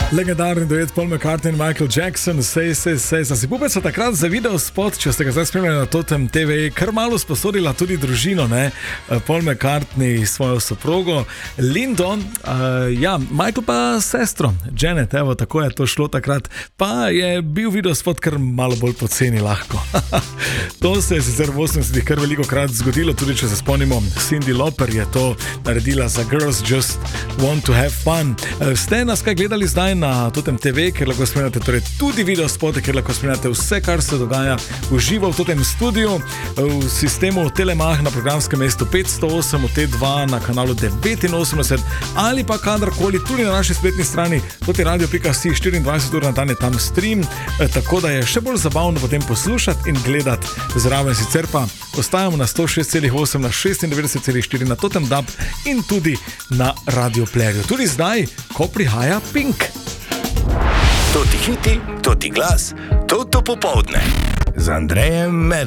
Legendarni duet Paul McCartney in Michael Jackson, Say. Za Bube so takrat za video spot, če ste ga zdaj spremljali na Totem TV, kar malo sposodila tudi družino, ne? Paul McCartney s svojo soprogo Lindo, Michael pa sestro Janet, evo, tako je to šlo takrat, pa je bil video spot kar malo bolj poceni lahko. To se je sicer v 80-ih kar veliko krat zgodilo, tudi če se spomnimo, Cyndi Lauper je to naredila za Girls Just Want to Have Fun. Ste nas kaj gledali zdaj na Totem TV, kjer lahko spremljate torej tudi video spote, kjer lahko spremljate vse, kar se dogaja v živo v Totem studiu, v sistemu Telemach na programskem mestu 508, v T2 na kanalu 89 ali pa kadarkoli tudi na naši spletni strani totiradio.si 24 ur na dan je tam stream, tako da je še bolj zabavno potem poslušati in gledati zraven. Sicer pa ostajamo na 106,8 na 96,4 na Totem DAB in tudi na Radio Playerju. Tudi zdaj, ko prihaja Pink. To ti hiti, to ti glas, to popoldne z Andrejem Merlom.